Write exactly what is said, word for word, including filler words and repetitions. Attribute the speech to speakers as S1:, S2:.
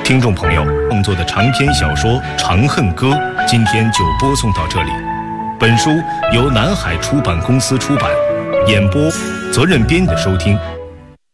S1: 听众朋友，创作的长篇小说《长恨歌》今天就播送到这里。本书由南海出版公司出版，演播责任编的收听。